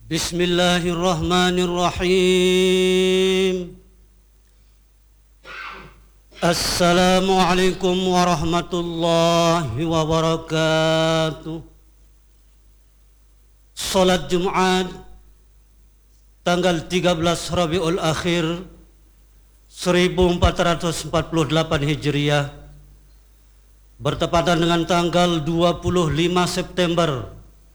Bismillahirrahmanirrahim. Assalamualaikum warahmatullahi wabarakatuh. Salat Jumat tanggal 13 Rabiul Akhir 1448 Hijriah bertepatan dengan tanggal 25 September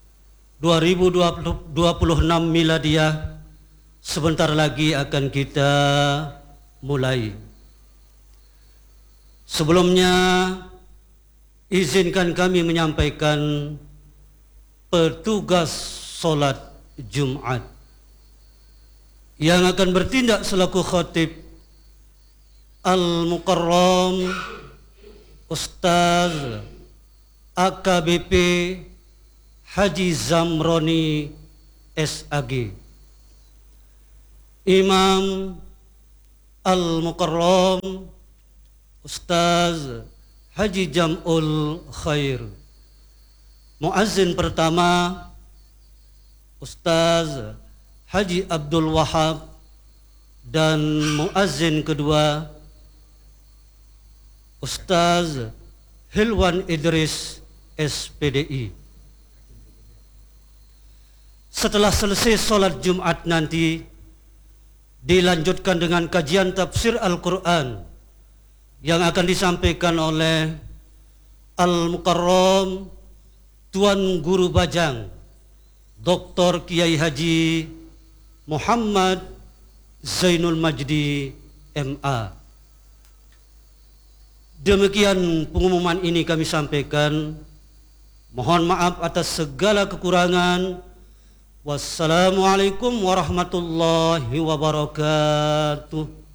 2026 Miladiah. Sebentar lagi akan kita mulai. Sebelumnya izinkan kami menyampaikan petugas solat Jumat yang akan bertindak selaku khatib Al-Mukarram Ustaz AKBP Haji Zamroni SAG. Imam Al-Mukarram Ustaz Haji Jam'ul Khair. Muazzin pertama Ustaz Haji Abdul Wahab, dan muazzin kedua Ustaz Hilwan Idris SPDI. Setelah selesai sholat Jumat nanti dilanjutkan dengan kajian tafsir Al-Quran yang akan disampaikan oleh Al-Mukarram Tuan Guru Bajang Dr. Kiai Haji Muhammad Zainul Majdi MA. Demikian pengumuman ini kami sampaikan. Mohon maaf atas segala kekurangan. Wassalamualaikum warahmatullahi wabarakatuh.